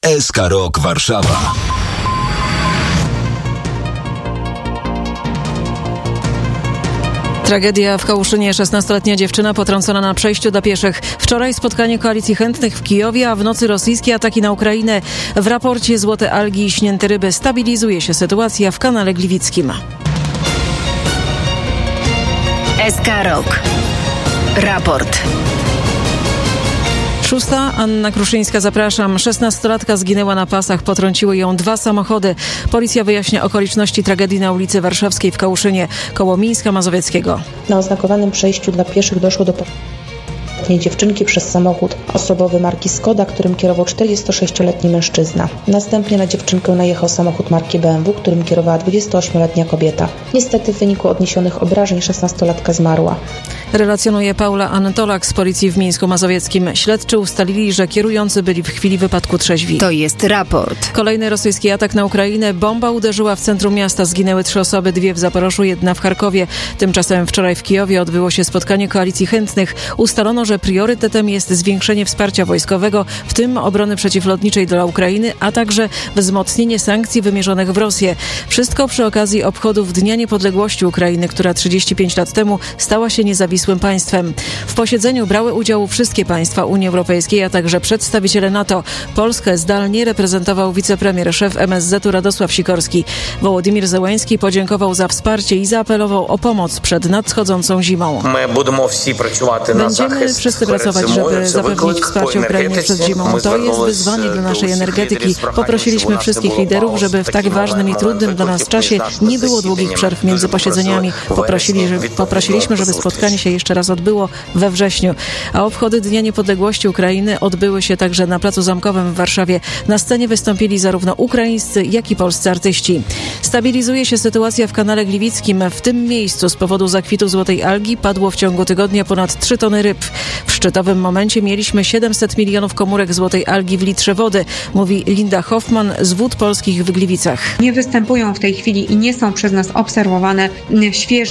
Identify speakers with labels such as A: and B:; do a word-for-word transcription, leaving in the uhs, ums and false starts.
A: S K Rock Warszawa.
B: Tragedia w Kałuszynie. szesnastoletnia dziewczyna potrącona na przejściu dla pieszych. Wczoraj spotkanie koalicji chętnych w Kijowie, a w nocy rosyjskie ataki na Ukrainę. W raporcie Złote algi i śnięte ryby stabilizuje się sytuacja w kanale Gliwickim.
C: S K Rock. Raport.
B: Szósta, Anna Kruszyńska, zapraszam. szesnastolatka zginęła na pasach, potrąciły ją dwa samochody. Policja wyjaśnia okoliczności tragedii na ulicy Warszawskiej w Kałuszynie, koło Mińska Mazowieckiego.
D: Na oznakowanym przejściu dla pieszych doszło do dziewczynki przez samochód osobowy marki Skoda, którym kierował czterdziestosześcioletni mężczyzna. Następnie na dziewczynkę najechał samochód marki B M W, którym kierowała dwudziestoośmioletnia kobieta. Niestety w wyniku odniesionych obrażeń szesnastolatka zmarła.
B: Relacjonuje Paula Antolak z policji w Mińsku Mazowieckim. Śledczy ustalili, że kierujący byli w chwili wypadku trzeźwi.
C: To jest raport.
B: Kolejny rosyjski atak na Ukrainę. Bomba uderzyła w centrum miasta. Zginęły trzy osoby, dwie w Zaporoszu, jedna w Charkowie. Tymczasem wczoraj w Kijowie odbyło się spotkanie koalicji chętnych. Ustalono, że priorytetem jest zwiększenie wsparcia wojskowego, w tym obrony przeciwlotniczej dla Ukrainy, a także wzmocnienie sankcji wymierzonych w Rosję. Wszystko przy okazji obchodów Dnia Niepodległości Ukrainy, która trzydzieści pięć lat temu stała się niezawisłym państwem. W posiedzeniu brały udział wszystkie państwa Unii Europejskiej, a także przedstawiciele NATO. Polskę zdalnie reprezentował wicepremier, szef M S Z u Radosław Sikorski. Wołodymyr Zełenski podziękował za wsparcie i zaapelował o pomoc przed nadchodzącą zimą. Będziemy wszyscy pracować, żeby zapewnić wsparcie Ukrainie przed zimą. To jest wyzwanie dla naszej energetyki. Poprosiliśmy wszystkich liderów, żeby w tak ważnym i trudnym dla nas czasie nie było długich przerw między posiedzeniami. Poprosili, że, poprosiliśmy, żeby spotkanie się jeszcze raz odbyło we wrześniu. A obchody Dnia Niepodległości Ukrainy odbyły się także na Placu Zamkowym w Warszawie. Na scenie wystąpili zarówno ukraińscy, jak i polscy artyści. Stabilizuje się sytuacja w kanale Gliwickim. W tym miejscu z powodu zakwitu złotej algi padło w ciągu tygodnia ponad trzy tony ryb. W szczytowym momencie mieliśmy siedemset milionów komórek złotej algi w litrze wody, mówi Linda Hoffman z Wód Polskich w Gliwicach.
E: Nie występują w tej chwili i nie są przez nas obserwowane świeże